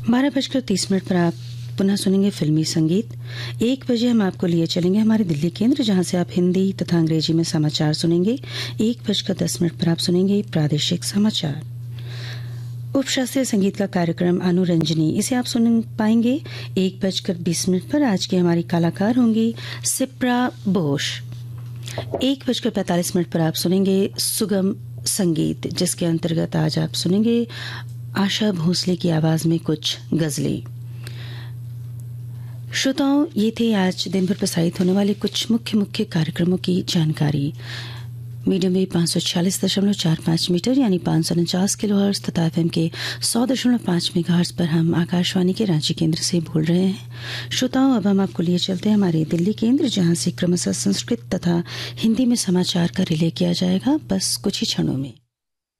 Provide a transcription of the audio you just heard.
12:30 पर आप पुनः सुनेंगे फिल्मी संगीत। 1 बजे हम आपको लिए चलेंगे हमारे दिल्ली केंद्र, जहां से आप हिंदी तथा अंग्रेजी में समाचार सुनेंगे। 1:10 पर आप सुनेंगे प्रादेशिक समाचार। उपशास्त्रीय संगीत का कार्यक्रम अनुरंजनी, इसे आप सुन पाएंगे 1:20 पर। आज की हमारी कलाकार होंगी सिप्रा बोश। 1:45 पर आप सुनेंगे सुगम संगीत, जिसके अंतर्गत आज आप सुनेंगे आशा भोसले की आवाज में कुछ गजलें। श्रोताओं, ये थे आज दिन भर प्रसारित होने वाले कुछ मुख्य कार्यक्रमों की जानकारी। मीडियम वेव 546.45 मीटर यानी 549 किलोहर्ट्ज तथा एफएम के 100.5 मेगाहर्ट्ज पर हम आकाशवाणी के रांची केंद्र से बोल रहे हैं। श्रोताओं, अब हम आपको लिए चलते हैं हमारे दिल्ली केंद्र, जहां से क्रमशः संस्कृत तथा हिंदी में समाचार का रिले किया जाएगा बस कुछ ही क्षणों में।